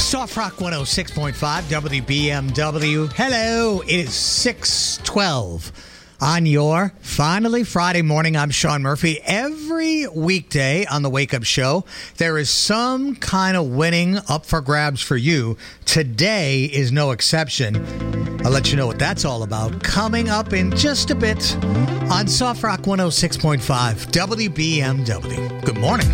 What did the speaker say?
Soft Rock 106.5 WBMW. Hello, it is 6:12 on your finally Friday morning. I'm Sean Murphy. Every weekday on the Wake Up Show, there is some kind of winning up for grabs for you. Today is no exception. I'll let you know what that's all about coming up in just a bit on Soft Rock 106.5 WBMW. Good morning.